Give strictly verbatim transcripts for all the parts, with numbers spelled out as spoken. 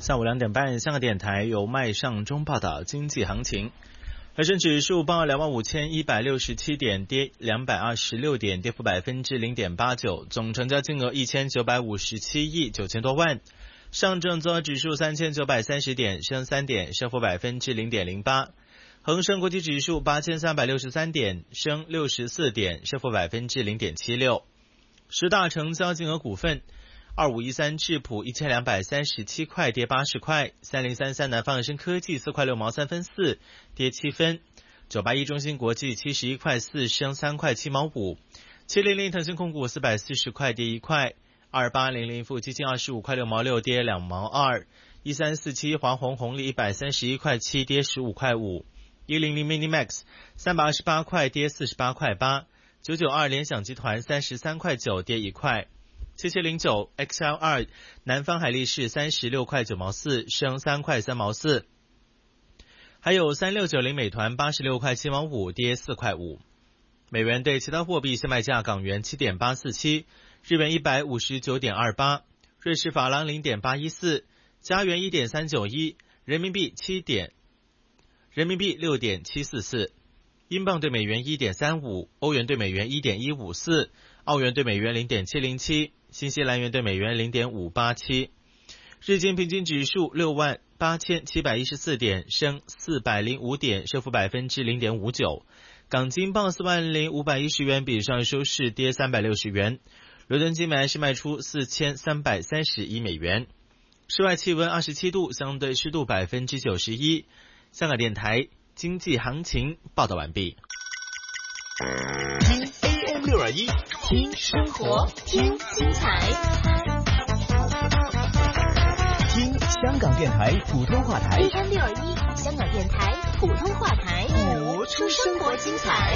下午两点半，香港电台由麦尚中报道经济行情。恒生指数报两万五千一百六十七点，跌两百二十六点，跌幅百分之零点八九，总成交金额一千九百五十七亿九千多万。上证综合指数三千九百三十点，升三点，升幅百分之零点零八。恒生国际指数八千三百六十三点，升六十四点，升幅百分之零点七六。十大成交金额股份。二五一三智普一千两百三十七块，跌八十块。三零三三南方恒生科技四块六毛三分四，跌七分。九八一中芯国际七十一块四，升三块七毛五。七零零腾讯控股四百四十块，跌一块。二八零零富基金二十五块六毛六，跌两毛二。一三四七华虹红利一百三十一块七，跌十五块五。一零零 Minimax 三百二十八块，跌四十八块八。九九二联想集团三十三块九，跌一块。七七零九 X L 二 南方海力士三十六块九毛四，升三块三毛四。还有三六九零美团八十六块七毛五，跌四块五。美元对其他货币现卖价：港元七点八四七，日元一百五十九点二八，瑞士法郎零点八一四，加元一点三九一，人民币七点人民币六点七四四，英镑对美元一点三五，欧元对美元一点一五四，澳元对美元零点七零七。新西兰元对美元 零点五八七， 日经平均指数六万八千七百一十四点，升四百零五点，升幅百分之零点五九。港金报四万零五百一十元，比上收市跌三百六十元。伦敦金买是卖出四千三百三十一美元。室外气温二十七度，相对湿度百分之九十一。香港电台经济行情报道完毕。 听 A M 六二一，听生活，听精彩，听香港电台普通话台 A M 六二一，香港电台普通话台， 活出生活精彩。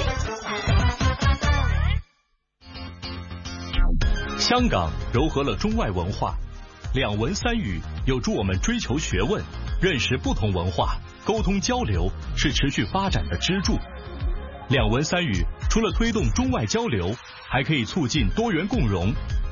香港糅合了中外文化，两文三语有助我们追求学问，认识不同文化，沟通交流是持续发展的支柱。两文三语除了推动中外交流，还可以促进多元共融，